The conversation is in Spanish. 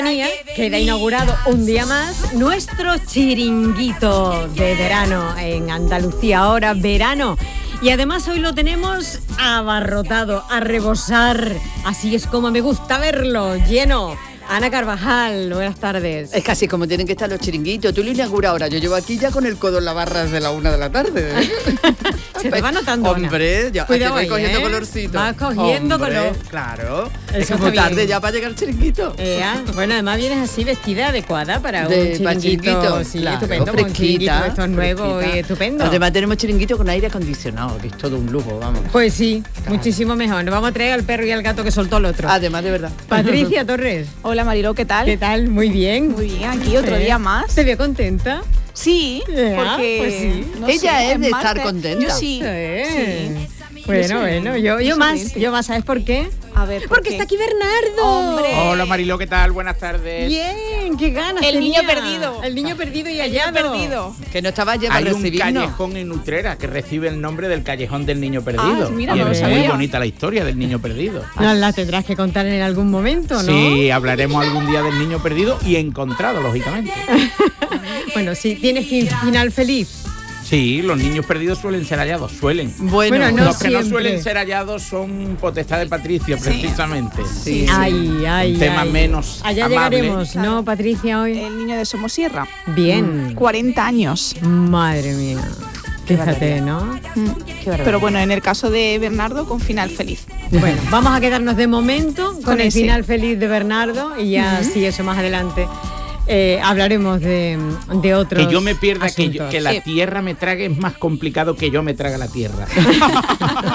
Queda inaugurado un día más nuestro chiringuito de verano en Andalucía, ahora verano. Y además hoy lo tenemos abarrotado, a rebosar. Así es como me gusta verlo, lleno. Ana Carvajal, buenas tardes. Es casi como tienen que estar los chiringuitos. Tú lo inauguras ahora. Yo llevo aquí ya con el codo en la barra desde la 1 de la tarde. Se te va notando, Ana. Hombre, ya Cuidado voy ahí, cogiendo colorcito. Vas cogiendo color. Claro. Eso Es como está tarde bien. ya para llegar al chiringuito. Bueno, además vienes así vestida adecuada para De un chiringuito. Sí, claro, estupendo, con un chiringuito fresquita, esto es nuevo fresquita. y estupendo. Además tenemos chiringuito con aire acondicionado, que es todo un lujo, vamos. Pues sí, Claro. muchísimo mejor. Nos vamos a traer al perro y al gato que soltó el otro. Además, de verdad. Patricia Torres. Hola Mariló, ¿qué tal? ¿Qué tal? Muy bien. Muy bien, aquí otro día más. ¿Te veo contenta? Sí, porque pues sí. no Ella sé, es de martes. estar contenta. Yo sí. Bueno, yo más, ¿sabes por qué? A ver, ¿por Porque qué? está aquí Bernardo. Hombre. Hola Mariló, ¿qué tal? Buenas tardes. Bien, qué ganas El tenía. niño perdido. El niño perdido y El niño hallado. perdido. Que no estaba ya para Hay un recibirnos. callejón en Utrera que recibe el nombre del callejón del niño perdido. mira, y no lo es muy sabía. bonita la historia del niño perdido. Nos la tendrás que contar en algún momento, ¿no? Sí, hablaremos algún día del niño perdido y encontrado, lógicamente. Bueno, sí, tienes final feliz. Sí, los niños perdidos suelen ser hallados, suelen. Bueno, Bueno, no Los que no siempre. suelen ser hallados son potestad de Patricia, precisamente. Sí. Ay, Un tema menos Allá amable. llegaremos, ¿no, Patricia, hoy? El niño de Somosierra. Bien. 40 años. Madre mía. Fíjate, ¿no? Pero bueno, en el caso de Bernardo, con final feliz. Bueno, vamos a quedarnos de momento con el ese. final feliz de Bernardo y ya, sí, eso más adelante. Hablaremos de otros Que yo me pierda, asuntos. que la tierra me trague es más complicado que yo me traga la tierra.